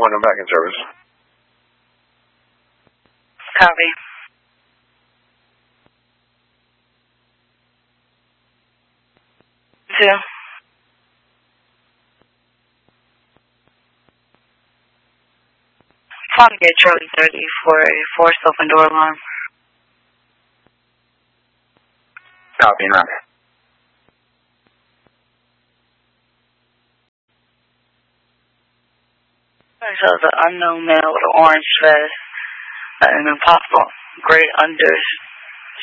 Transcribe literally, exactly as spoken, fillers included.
one, I'm back in service. Copy. Two. Trying to get Charlie thirty for a forced open door alarm. Copy, and route. So the unknown man with an orange vest and an impossible gray unders